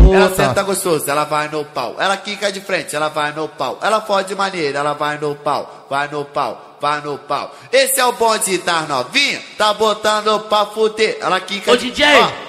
puta. Ela senta gostoso, ela vai no pau. Ela quica de frente, ela vai no pau. Ela fode maneira, ela vai no pau. Vai no pau, vai no pau. Esse é o bonde das novinhas, tá botando pra fuder. Ela quica Ô, de... DJ! Ó.